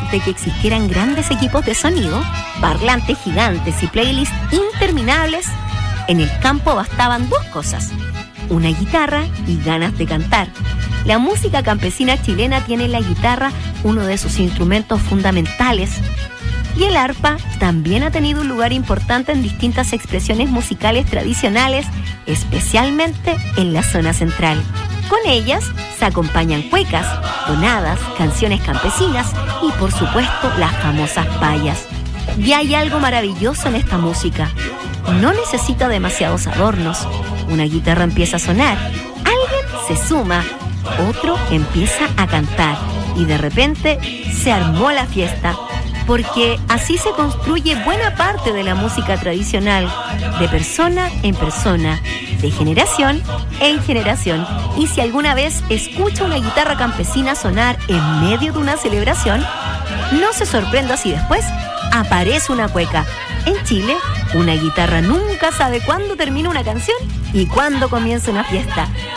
de que existieran grandes equipos de sonido, parlantes gigantes y playlists interminables, en el campo bastaban dos cosas: una guitarra y ganas de cantar. La música campesina chilena tiene en la guitarra uno de sus instrumentos fundamentales, y el arpa también ha tenido un lugar importante en distintas expresiones musicales tradicionales, especialmente en la zona central. Con ellas se acompañan cuecas, tonadas, canciones campesinas y, por supuesto, las famosas payas. Y hay algo maravilloso en esta música. No necesita demasiados adornos. Una guitarra empieza a sonar, alguien se suma, otro empieza a cantar y de repente se armó la fiesta. Porque así se construye buena parte de la música tradicional, de persona en persona, de generación en generación. Y si alguna vez escucha una guitarra campesina sonar en medio de una celebración, no se sorprenda si después aparece una cueca. En Chile, una guitarra nunca sabe cuándo termina una canción y cuándo comienza una fiesta.